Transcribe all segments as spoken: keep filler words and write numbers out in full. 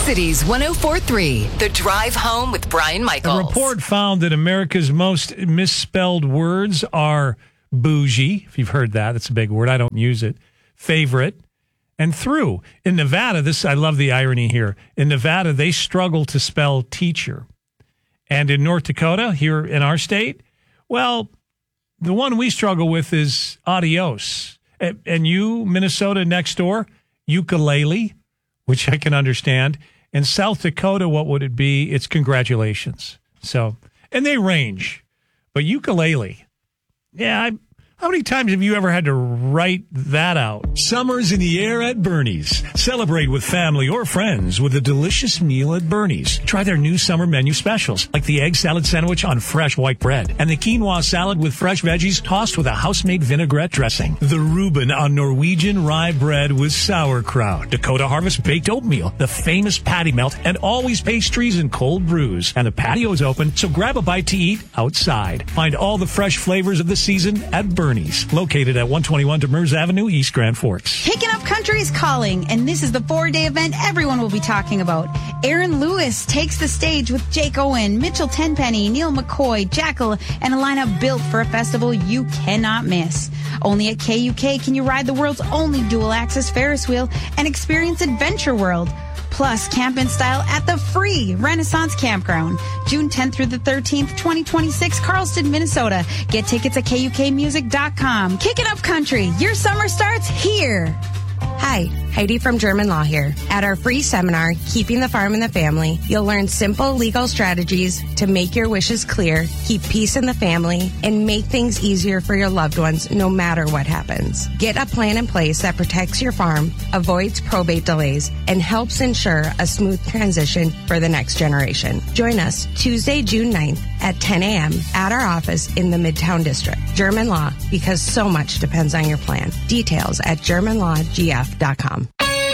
Cities one oh four point three, The Drive Home with Brian Michaels. A report found that America's most misspelled words are bougie, if you've heard that. That's a big word. I don't use it. Favorite. And through. In Nevada, this I love the irony here. In Nevada, they struggle to spell teacher. And in North Dakota, here in our state, well, the one we struggle with is adios. And you, Minnesota next door, ukulele, which I can understand. In South Dakota, what would it be? It's congratulations. So, and they range. But ukulele, yeah, I, how many times have you ever had to write that out? Summer's in the air at Bernie's. Celebrate with family or friends with a delicious meal at Bernie's. Try their new summer menu specials, like the egg salad sandwich on fresh white bread and the quinoa salad with fresh veggies tossed with a house-made vinaigrette dressing. The Reuben on Norwegian rye bread with sauerkraut. Dakota Harvest baked oatmeal, the famous patty melt, and always pastries and cold brews. And the patio is open, so grab a bite to eat outside. Find all the fresh flavors of the season at Bernie's. Located at one twenty-one Demers Avenue, East Grand Forks. Kicking Up Country is calling, and this is the four-day event everyone will be talking about. Aaron Lewis takes the stage with Jake Owen, Mitchell Tenpenny, Neil McCoy, Jackal, and a lineup built for a festival you cannot miss. Only at K U K can you ride the world's only dual-access Ferris wheel and experience Adventure World. Plus, camp in style at the free Renaissance Campground. June tenth through the thirteenth, twenty twenty-six, Carlston, Minnesota. Get tickets at K U K music dot com. Kicking Up Country. Your summer starts here. Hi, Heidi from German Law here. At our free seminar, Keeping the Farm in the Family, you'll learn simple legal strategies to make your wishes clear, keep peace in the family, and make things easier for your loved ones no matter what happens. Get a plan in place that protects your farm, avoids probate delays, and helps ensure a smooth transition for the next generation. Join us Tuesday, June ninth at ten a.m. at our office in the Midtown District. German Law, because so much depends on your plan. Details at german law g f dot com.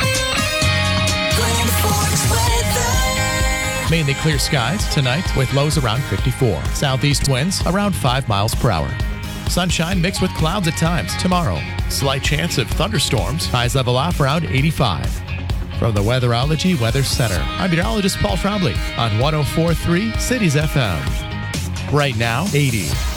Mainly clear skies tonight with lows around fifty-four. Southeast winds around five miles per hour. Sunshine mixed with clouds at times tomorrow. Slight chance of thunderstorms. Highs level off around eighty-five. From the Weatherology Weather Center, I'm meteorologist Paul Trombley on one oh four point three Cities F M. Right now, eighty.